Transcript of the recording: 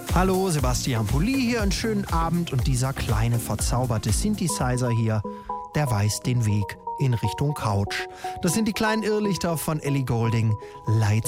Hallo, Sebastian Pulli hier, einen schönen Abend und dieser kleine verzauberte Synthesizer hier, der weist den Weg in Richtung Couch. Das sind die kleinen Irrlichter von Ellie Goulding, Lights